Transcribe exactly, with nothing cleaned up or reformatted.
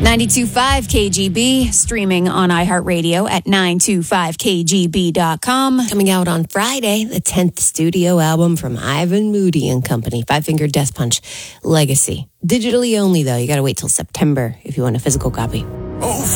ninety-two point five K G B, streaming on iHeartRadio at nine two five K G B dot com. Coming out on Friday, the tenth studio album from Ivan Moody and Company, Five Finger Death Punch Legacy. Digitally only, though. You got to wait till September if you want a physical copy. Oh,